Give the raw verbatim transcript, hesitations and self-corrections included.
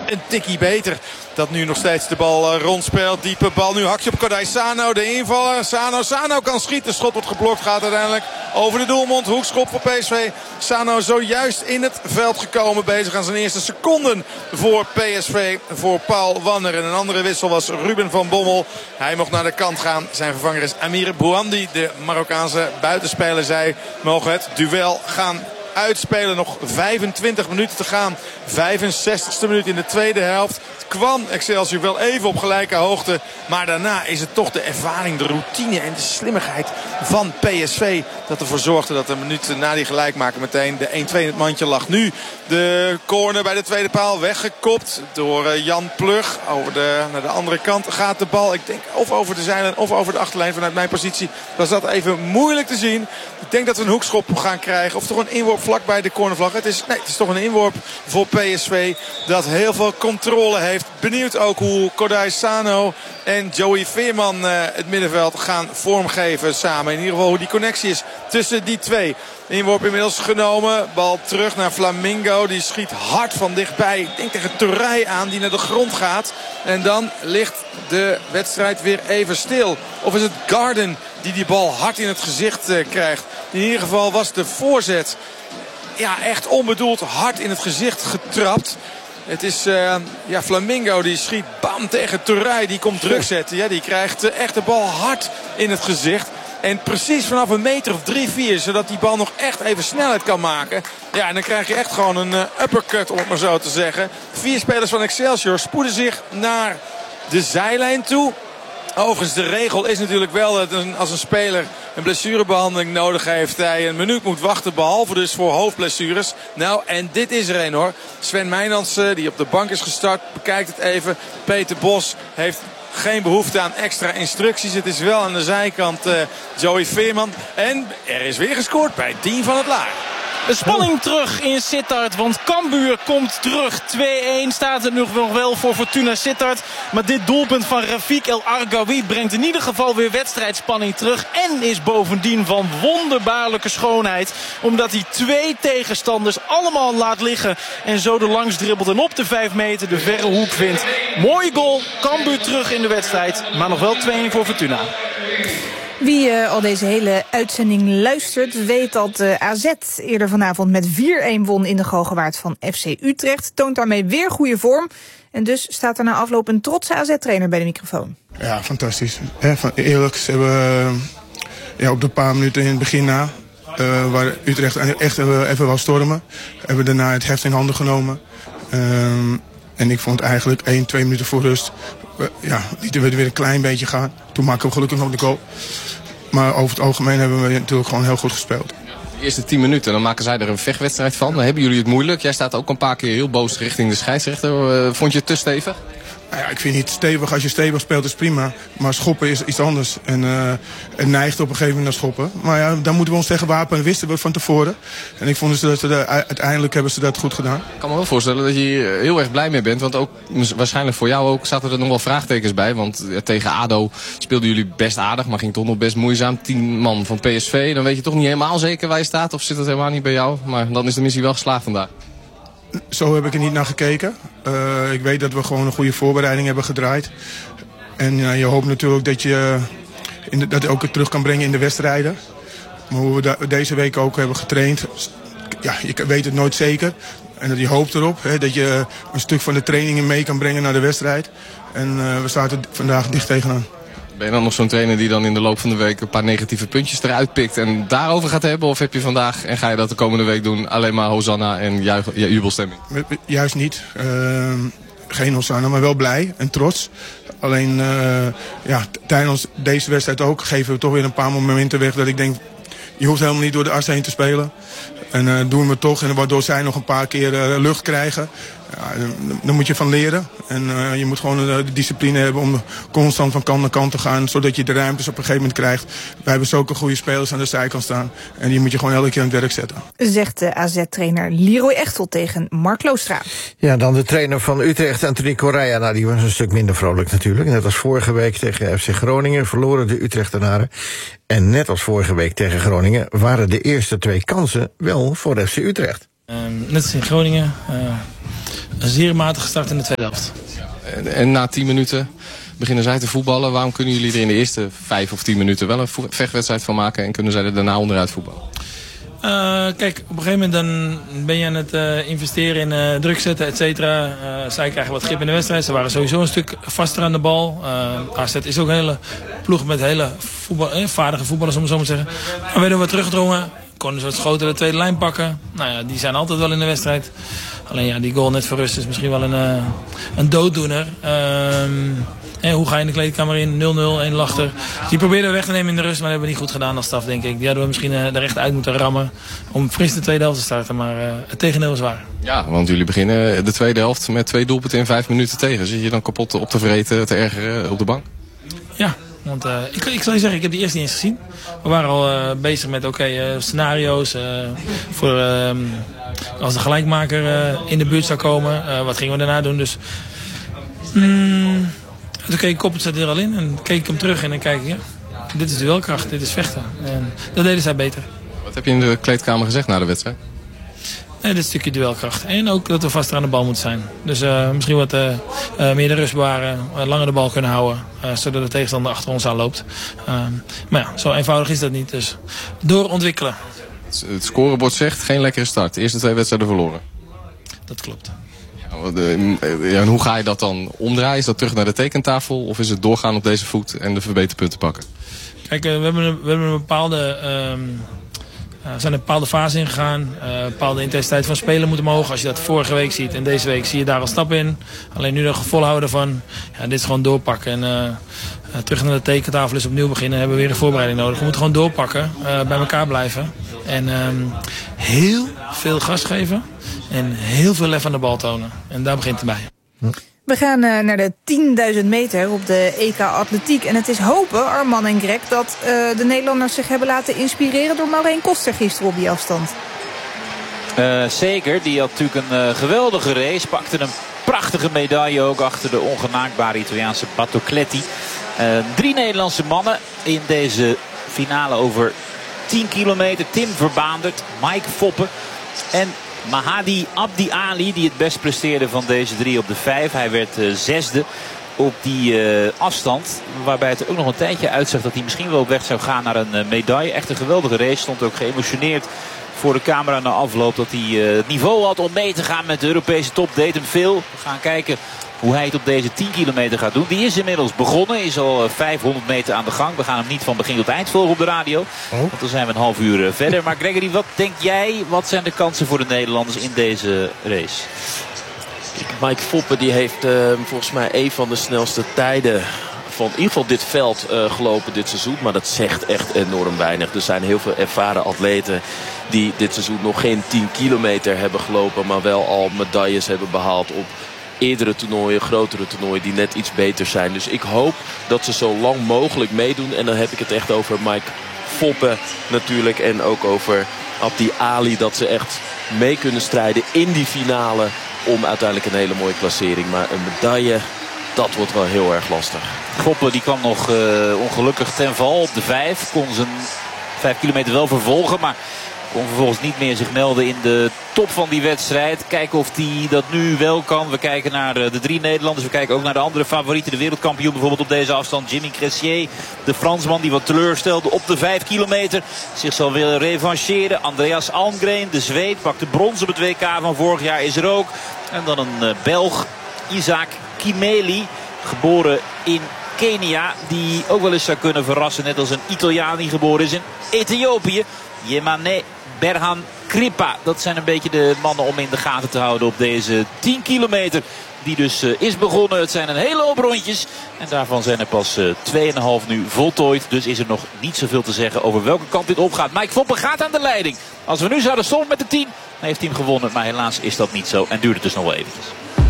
een tikkie beter. Dat nu nog steeds de bal uh, rondspeelt. Diepe bal. Nu hakje op Kodai Sano. De invaller. Sano. Sano kan schieten. Schot wordt geblokt. Gaat uiteindelijk over de doelmond. Hoekschop voor P S V. Sano zojuist in het veld gekomen. Bezig aan zijn eerste seconden voor P S V. Voor Paul Wanner. En een andere wissel was Ruben van Bommel. Hij mocht naar de kant gaan. Zijn vervanger is Amir Bouhandi. De Marokkaanse buitenspeler. Zij mogen het duel gaan uitspelen. Nog vijfentwintig minuten te gaan. vijfenzestigste minuut in de tweede helft. Het kwam Excelsior wel even op gelijke hoogte. Maar daarna is het toch de ervaring, de routine en de slimmigheid van P S V dat ervoor zorgde dat een minuut na die gelijkmaker meteen de één twee in het mandje lag. Nu de corner bij de tweede paal weggekopt door Jan Plug. Over de, naar de andere kant gaat de bal. Ik denk of over de zijlijn of over de achterlijn. Vanuit mijn positie was dat even moeilijk te zien. Ik denk dat we een hoekschop gaan krijgen. Of toch een inworp vlak bij de cornervlag. Het is, nee, het is toch een inworp voor P S V dat heel veel controle heeft. Benieuwd ook hoe Kodai Sano en Joey Veerman uh, het middenveld gaan vormgeven samen. In ieder geval hoe die connectie is tussen die twee. Inworp inmiddels genomen. Bal terug naar Flamingo. Die schiet hard van dichtbij. Ik denk tegen Touré aan die naar de grond gaat. En dan ligt de wedstrijd weer even stil. Of is het Garden die die bal hard in het gezicht uh, krijgt. In ieder geval was de voorzet ja, echt onbedoeld hard in het gezicht getrapt. Het is uh, ja, Flamingo die schiet bam tegen Touré. Die komt druk zetten. Ja, die krijgt uh, echt de bal hard in het gezicht. En precies vanaf een meter of drie, vier. Zodat die bal nog echt even snelheid kan maken. Ja, en dan krijg je echt gewoon een uh, uppercut, om het maar zo te zeggen. Vier spelers van Excelsior spoeden zich naar de zijlijn toe. Overigens, de regel is natuurlijk wel dat als een speler een blessurebehandeling nodig heeft, hij een minuut moet wachten, behalve dus voor hoofdblessures. Nou, en dit is er een hoor. Sven Meijnans, die op de bank is gestart, bekijkt het even. Peter Bos heeft geen behoefte aan extra instructies. Het is wel aan de zijkant uh, Joey Veerman. En er is weer gescoord bij Dien van het Laar. De spanning terug in Sittard, want Cambuur komt terug. twee-een staat het nog wel voor Fortuna Sittard. Maar dit doelpunt van Rafik El Argawi brengt in ieder geval weer wedstrijdspanning terug. En is bovendien van wonderbaarlijke schoonheid. Omdat hij twee tegenstanders allemaal laat liggen. En zo de langs dribbelt en op de vijf meter de verre hoek vindt. Mooie goal, Cambuur terug in de wedstrijd. Maar nog wel twee-een voor Fortuna. Wie uh, al deze hele uitzending luistert, weet dat uh, A Z eerder vanavond met vier-een won in de Galgenwaard van F C Utrecht. Toont daarmee weer goede vorm. En dus staat er na afloop een trotse A Z-trainer bij de microfoon. Ja, fantastisch. He, van, eerlijk, ze hebben uh, ja, op de paar minuten in het begin na, uh, waar Utrecht echt even, even wou stormen, hebben daarna het heft in handen genomen. Um, en ik vond eigenlijk één, twee minuten voor rust, uh, ja, lieten we er weer een klein beetje gaan. Toen maken we gelukkig nog de goal. Maar over het algemeen hebben we natuurlijk gewoon heel goed gespeeld. De eerste tien minuten, dan maken zij er een vechtwedstrijd van. Dan hebben jullie het moeilijk. Jij staat ook een paar keer heel boos richting de scheidsrechter. Uh, vond je het te stevig? Nou ja, ik vind niet stevig. Als je stevig speelt is prima. Maar schoppen is iets anders. En uh, het neigt op een gegeven moment naar schoppen. Maar ja, daar moeten we ons tegen wapenen. Wisten we van tevoren. En ik vond dat ze de, uiteindelijk hebben ze dat goed gedaan. Ik kan me wel voorstellen dat je hier heel erg blij mee bent. Want ook waarschijnlijk voor jou ook zaten er nog wel vraagtekens bij. Want ja, tegen ADO speelden jullie best aardig. Maar ging toch nog best moeizaam. Tien man van P S V. Dan weet je toch niet helemaal zeker waar je staat. Of zit het helemaal niet bij jou. Maar dan is de missie wel geslaagd vandaag. Zo heb ik er niet naar gekeken. Uh, ik weet dat we gewoon een goede voorbereiding hebben gedraaid. En uh, je hoopt natuurlijk dat je, in de, dat je ook het terug kan brengen in de wedstrijden. Maar hoe we da- deze week ook hebben getraind, ja, je weet het nooit zeker. En dat je hoopt erop, hè, dat je een stuk van de trainingen mee kan brengen naar de wedstrijd. En uh, we staan er vandaag dicht tegenaan. Ben je dan nog zo'n trainer die dan in de loop van de week een paar negatieve puntjes eruit pikt en daarover gaat hebben? Of heb je vandaag, en ga je dat de komende week doen, alleen maar Hosanna en juich, jubelstemming? Juist niet. Uh, geen Hosanna, maar wel blij en trots. Alleen uh, ja, tijdens deze wedstrijd ook geven we toch weer een paar momenten weg dat ik denk, je hoeft helemaal niet door de as heen te spelen. En uh, doen we toch, en waardoor zij nog een paar keer uh, lucht krijgen. Ja, dan, dan moet je van leren. En uh, je moet gewoon uh, de discipline hebben om constant van kant naar kant te gaan. Zodat je de ruimtes op een gegeven moment krijgt. Wij hebben zulke goede spelers aan de zijkant staan. En die moet je gewoon elke keer aan het werk zetten. Zegt de A Z-trainer Leroy Echtel tegen Mark Loostra. Ja, dan de trainer van Utrecht, Anthony Correa. Nou, die was een stuk minder vrolijk natuurlijk. Net als vorige week tegen F C Groningen verloren de Utrechtenaren. En net als vorige week tegen Groningen waren de eerste twee kansen wel voor F C Utrecht. Um, net als in Groningen. Uh, een zeer matige start in de tweede helft. En, en na tien minuten beginnen zij te voetballen. Waarom kunnen jullie er in de eerste vijf of tien minuten wel een vechtwedstrijd van maken en kunnen zij er daarna onderuit voetballen? Uh, kijk, op een gegeven moment dan ben je aan het uh, investeren in uh, druk zetten, et cetera. Uh, zij krijgen wat grip in de wedstrijd. Ze waren sowieso een stuk vaster aan de bal. Uh, A Z is ook een hele ploeg met hele voetbal, eh, vaardige voetballers, om het zo maar te zeggen. Dan werden we teruggedrongen. Konden ze wat schoten de tweede lijn pakken. Nou ja, die zijn altijd wel in de wedstrijd. Alleen ja, die goal net voor rust is misschien wel een, uh, een dooddoener. Uh, En hoe ga je in de kleedkamer in? nul nul, één lachter. Die probeerden we weg te nemen in de rust, maar dat hebben we niet goed gedaan als staf, denk ik. Die hadden we misschien uh, er echt uit moeten rammen om fris de tweede helft te starten. Maar uh, het tegendeel is waar. Ja, want jullie beginnen de tweede helft met twee doelpunten in vijf minuten tegen. Zit je dan kapot op te vreten, te ergeren op de bank? Ja, want uh, ik, ik zal je zeggen, ik heb die eerst niet eens gezien. We waren al uh, bezig met oké okay, uh, scenario's uh, voor uh, als de gelijkmaker uh, in de buurt zou komen. Uh, wat gingen we daarna doen? Dus... Mm, Toen keek ik op, het zat er al in. En keek ik hem terug en dan kijk ik, ja, dit is duelkracht, dit is vechten. En dat deden zij beter. Wat heb je in de kleedkamer gezegd na de wedstrijd? Nee, dit stukje duelkracht. En ook dat we vaster aan de bal moeten zijn. Dus uh, misschien wat uh, uh, meer de rust bewaren, uh, langer de bal kunnen houden. Uh, zodat de tegenstander achter ons aan loopt. Uh, maar ja, zo eenvoudig is dat niet. Dus doorontwikkelen. Het scorebord zegt geen lekkere start. De eerste twee wedstrijden verloren. Dat klopt. Ja, en hoe ga je dat dan omdraaien? Is dat terug naar de tekentafel? Of is het doorgaan op deze voet en de verbeterpunten pakken? Kijk, we hebben een, we hebben een bepaalde... Um, uh, we zijn een bepaalde fase ingegaan. Uh, een bepaalde intensiteit van spelen moet omhoog. Als je dat vorige week ziet en deze week zie je daar al stappen in. Alleen nu nog volhouden van... Ja, dit is gewoon doorpakken. En uh, uh, terug naar de tekentafel is opnieuw beginnen. Hebben we weer een voorbereiding nodig. We moeten gewoon doorpakken. Uh, bij elkaar blijven. En um, heel veel gas geven. En heel veel lef aan de bal tonen. En daar begint het bij. We gaan uh, naar de tienduizend meter op de E K Atletiek. En het is hopen, Arman en Greg, dat uh, de Nederlanders zich hebben laten inspireren door Maureen Koster gisteren op die afstand. Uh, zeker, die had natuurlijk een uh, geweldige race. Pakte een prachtige medaille ook achter de ongenaakbare Italiaanse Battocletti. Uh, drie Nederlandse mannen in deze finale over tien kilometer. Tim Verbaandert, Mike Foppe en Mahadi Abdi Ali, die het best presteerde van deze drie op de vijf. Hij werd uh, zesde op die uh, afstand. Waarbij het er ook nog een tijdje uitzag dat hij misschien wel op weg zou gaan naar een uh, medaille. Echt een geweldige race. Stond ook geëmotioneerd voor de camera na afloop. Dat hij uh, het niveau had om mee te gaan met de Europese top. Deed hem veel. We gaan kijken hoe hij het op deze tien kilometer gaat doen. Die is inmiddels begonnen. Is al vijfhonderd meter aan de gang. We gaan hem niet van begin tot eind volgen op de radio. Oh. Want dan zijn we een half uur verder. Maar Gregory, wat denk jij? Wat zijn de kansen voor de Nederlanders in deze race? Mike Foppe die heeft uh, volgens mij een van de snelste tijden van in ieder geval dit veld uh, gelopen dit seizoen. Maar dat zegt echt enorm weinig. Er zijn heel veel ervaren atleten die dit seizoen nog geen tien kilometer hebben gelopen. Maar wel al medailles hebben behaald op eerdere toernooien, grotere toernooien die net iets beter zijn. Dus ik hoop dat ze zo lang mogelijk meedoen. En dan heb ik het echt over Mike Foppe natuurlijk. En ook over Abdi Ali. Dat ze echt mee kunnen strijden in die finale om uiteindelijk een hele mooie klassering. Maar een medaille, dat wordt wel heel erg lastig. Foppe die kwam nog uh, ongelukkig ten val op de vijf. Kon zijn vijf kilometer wel vervolgen, maar kon vervolgens niet meer zich melden in de top van die wedstrijd. Kijken of hij dat nu wel kan. We kijken naar de drie Nederlanders. We kijken ook naar de andere favorieten. De wereldkampioen bijvoorbeeld op deze afstand. Jimmy Cressier, de Fransman die wat teleurstelde op de vijf kilometer. Zich zal willen revancheren. Andreas Almgren, de Zweed, pakt de brons op het W K van vorig jaar. Is er ook. En dan een Belg, Isaac Kimeli. Geboren in Kenia. Die ook wel eens zou kunnen verrassen. Net als een Italiaan die geboren is in Ethiopië. Yemane Berhan Kripa. Dat zijn een beetje de mannen om in de gaten te houden op deze tien kilometer. Die dus uh, is begonnen. Het zijn een hele hoop rondjes. En daarvan zijn er pas uh, twee komma vijf nu voltooid. Dus is er nog niet zoveel te zeggen over welke kant dit opgaat. Mike Foppe gaat aan de leiding. Als we nu zouden stoppen met de tien, dan heeft hij hem gewonnen. Maar helaas is dat niet zo. En duurt het dus nog wel eventjes.